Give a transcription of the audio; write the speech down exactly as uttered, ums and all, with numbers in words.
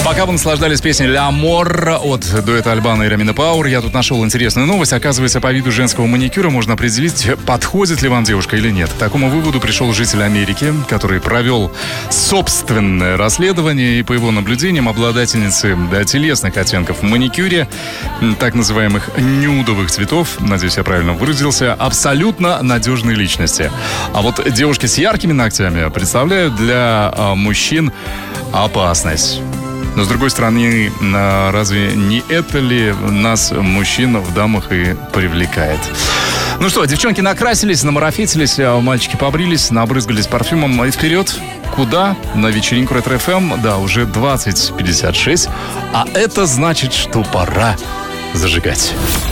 Пока вы наслаждались песней «Ля Мор» от дуэта Альбано и Ромина Пауэр, я тут нашел интересную новость. Оказывается, по виду женского маникюра можно определить, подходит ли вам девушка или нет. К такому выводу пришел житель Америки, который провел собственное расследование, и по его наблюдениям обладательницы да, телесных оттенков в маникюре, так называемых нюдовых цветов, надеюсь, я правильно выразился, абсолютно надежные личности. А вот девушки с яркими ногтями представляют для а, мужчин опасность. Но, с другой стороны, разве не это ли нас, мужчин, в дамах и привлекает? Ну что, девчонки накрасились, намарафетились, мальчики побрились, набрызгались парфюмом. И вперед. Куда? На вечеринку Ретро-эф эм. Да, уже двадцать пятьдесят шесть. А это значит, что пора зажигать.